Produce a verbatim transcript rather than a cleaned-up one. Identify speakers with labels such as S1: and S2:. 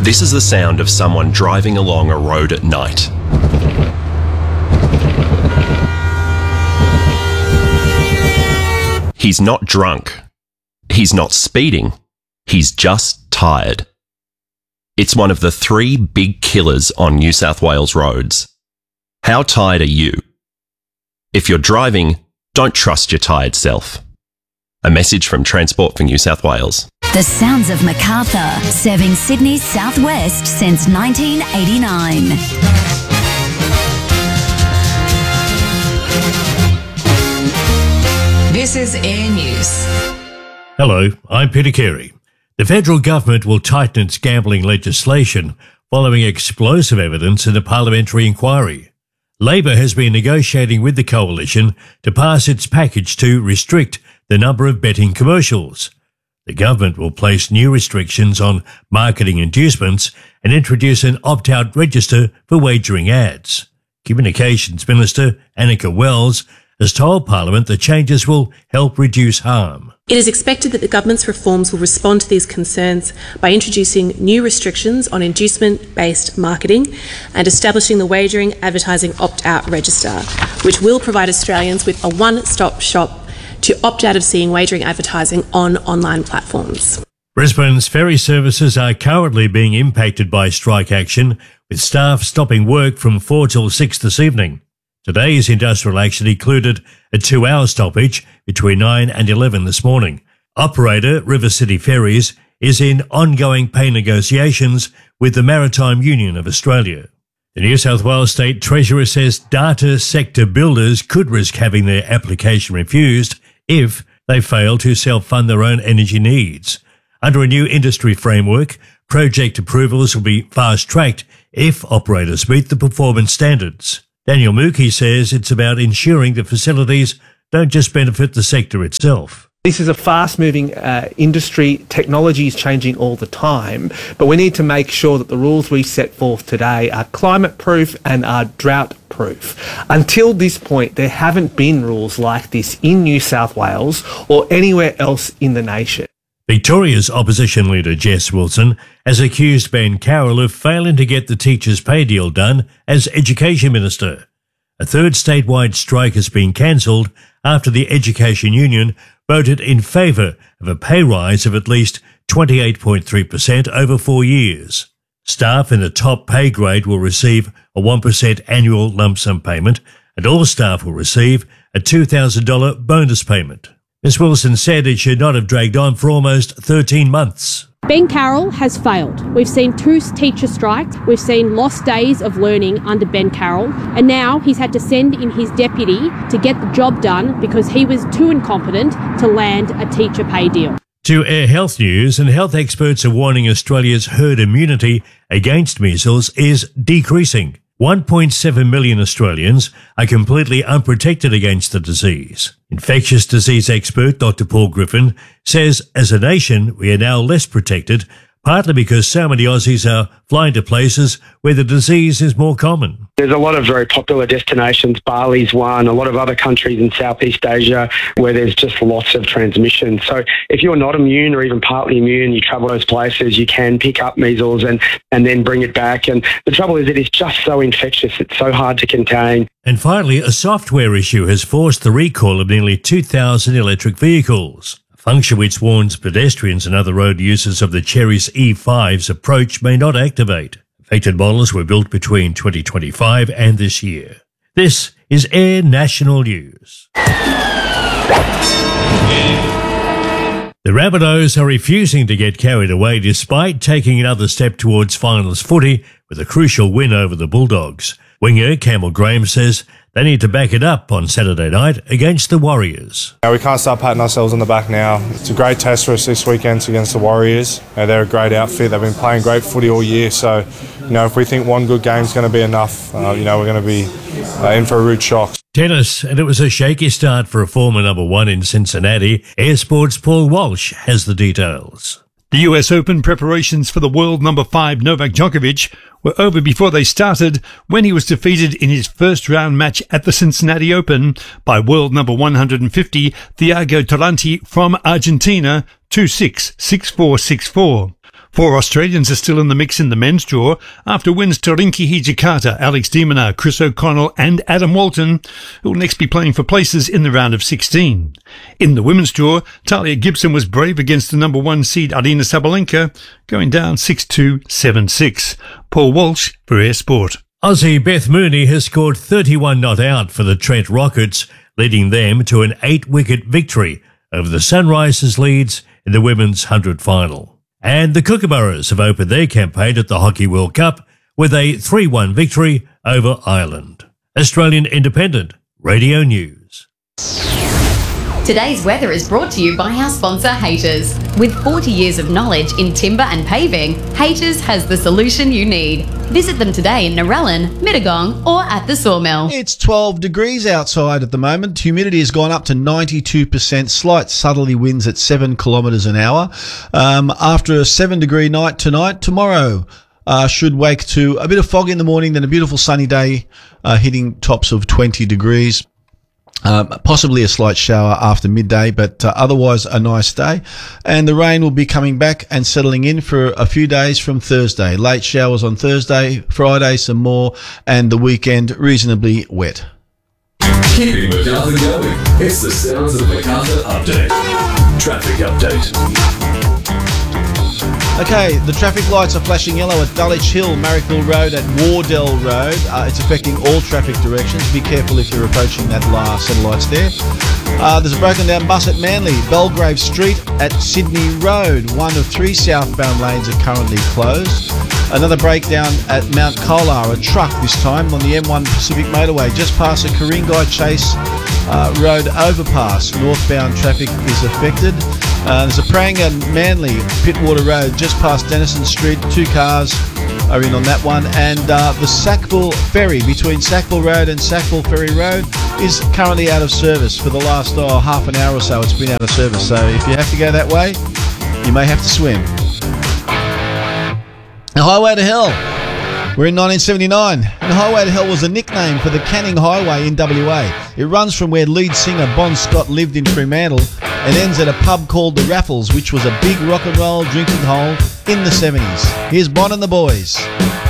S1: This is the sound of someone driving along a road at night. He's not drunk. He's not speeding. He's just tired. It's one of the three big killers on New South Wales roads. How tired are you? If you're driving, don't trust your tired self. A message from Transport for New South Wales.
S2: The sounds of Macarthur, serving Sydney's southwest since nineteen eighty-nine.
S3: This is Air News.
S4: Hello, I'm Peter Carey. The federal government will tighten its gambling legislation following explosive evidence in a parliamentary inquiry. Labor has been negotiating with the coalition to pass its package to restrict the number of betting commercials. The government will place new restrictions on marketing inducements and introduce an opt-out register for wagering ads. Communications Minister Annika Wells has told Parliament the changes will help reduce harm.
S5: It is expected that the government's reforms will respond to these concerns by introducing new restrictions on inducement-based marketing and establishing the Wagering Advertising Opt-out Register, which will provide Australians with a one-stop shop to opt out of seeing wagering advertising on online platforms.
S4: Brisbane's ferry services are currently being impacted by strike action, with staff stopping work from four till six this evening. Today's industrial action included a two-hour stoppage between nine and eleven this morning. Operator River City Ferries is in ongoing pay negotiations with the Maritime Union of Australia. The New South Wales State Treasurer says data sector builders could risk having their application refused if they fail to self-fund their own energy needs. Under a new industry framework, project approvals will be fast-tracked if operators meet the performance standards. Daniel Mookie says it's about ensuring the facilities don't just benefit the sector itself.
S6: This is a fast-moving uh, industry. Technology is changing all the time, but we need to make sure that the rules we set forth today are climate-proof and are drought-proof. Until this point, there haven't been rules like this in New South Wales or anywhere else in the nation.
S4: Victoria's opposition leader Jess Wilson has accused Ben Carroll of failing to get the teachers' pay deal done as Education Minister. A third statewide strike has been cancelled after the Education Union voted in favour of a pay rise of at least twenty-eight point three percent over four years. Staff in the top pay grade will receive a one percent annual lump sum payment, and all staff will receive a two thousand dollars bonus payment. Miz Wilson said it should not have dragged on for almost thirteen months.
S7: Ben Carroll has failed. We've seen two teacher strikes, we've seen lost days of learning under Ben Carroll, and now he's had to send in his deputy to get the job done because he was too incompetent to land a teacher pay deal.
S4: To Air Health News, and health experts are warning Australia's herd immunity against measles is decreasing. one point seven million Australians are completely unprotected against the disease. Infectious disease expert Doctor Paul Griffin says as a nation we are now less protected, partly because so many Aussies are flying to places where the disease is more common.
S8: There's a lot of very popular destinations, Bali's one, a lot of other countries in Southeast Asia where there's just lots of transmission. So if you're not immune or even partly immune, you travel those places, you can pick up measles and, and then bring it back. And the trouble is it is just so infectious, it's so hard to contain.
S4: And finally, a software issue has forced the recall of nearly two thousand electric vehicles. Function which warns pedestrians and other road users of the Chery's E five's approach may not activate. Affected models were built between twenty twenty-five and this year. This is Air National News. The Rabbitohs are refusing to get carried away despite taking another step towards finals footy with a crucial win over the Bulldogs. Winger Campbell Graham says they need to back it up on Saturday night against the Warriors.
S9: Yeah, we can't start patting ourselves on the back now. It's a great test for us this weekend against the Warriors. Yeah, they're a great outfit. They've been playing great footy all year. So, you know, if we think one good game's going to be enough, uh, you know, we're going to be uh, in for a rude shock.
S4: Tennis, and it was a shaky start for a former number one in Cincinnati. Air Sports' Paul Walsh has the details.
S10: The U S Open preparations for the world number five Novak Djokovic were over before they started when he was defeated in his first round match at the Cincinnati Open by world number one hundred fifty Thiago Taranti from Argentina two six, six four, six four. Four Australians are still in the mix in the men's draw after wins to Rinki Hijikata, Alex de Minaur, Chris O'Connell and Adam Walton, who will next be playing for places in the round of sixteen. In the women's draw, Talia Gibson was brave against the number one seed Arina Sabalenka, going down six two, seven six. Paul Walsh for Air Sport.
S4: Aussie Beth Mooney has scored thirty-one not out for the Trent Rockets, leading them to an eight-wicket victory over the Sunrisers Leeds in the women's one hundred final. And the Kookaburras have opened their campaign at the Hockey World Cup with a three one victory over Ireland. Australian Independent Radio News.
S11: Today's weather is brought to you by our sponsor, Haters. With forty years of knowledge in timber and paving, Haters has the solution you need. Visit them today in Narellan, Mittagong or at the Sawmill.
S12: It's twelve degrees outside at the moment. Humidity has gone up to ninety-two percent. Slight southerly winds at seven kilometres an hour. Um, after a seven degree night tonight, tomorrow uh, should wake to a bit of fog in the morning, then a beautiful sunny day uh, hitting tops of twenty degrees. Um, possibly a slight shower after midday, but uh, otherwise a nice day. And the rain will be coming back and settling in for a few days from Thursday. Late showers on Thursday, Friday some more, and the weekend reasonably wet.
S13: Keeping MacArthur going. It's the Sounds of MacArthur Update. Traffic update.
S12: Okay, the traffic lights are flashing yellow at Dulwich Hill, Marrickville Road and Wardell Road. Uh, it's affecting all traffic directions. Be careful if you're approaching that last set of lights there. Uh, there's a broken down bus at Manly, Belgrave Street at Sydney Road. One of three southbound lanes are currently closed. Another breakdown at Mount Colar, a truck this time on the M one Pacific Motorway, just past the Karingai Chase uh, Road overpass. Northbound traffic is affected. Uh, there's a prang at Manly, Pittwater Road, just past Denison Street. Two cars are in on that one. And uh, the Sackville Ferry between Sackville Road and Sackville Ferry Road is currently out of service. For the last oh, half an hour or so, it's been out of service. So if you have to go that way, you may have to swim. The Highway to Hell. We're in nineteen seventy-nine. And the Highway to Hell was a nickname for the Canning Highway in W A. It runs from where lead singer Bon Scott lived in Fremantle and ends at a pub called the Raffles, which was a big rock and roll drinking hole in the seventies. Here's Bon and the Boys.